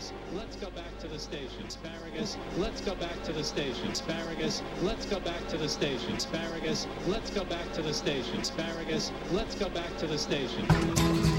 Asparagus, let's go back to the station. Asparagus, let's go back to the station. Asparagus, let's go back to the station. Asparagus, let's go back to the station. Asparagus, let's go back to the station.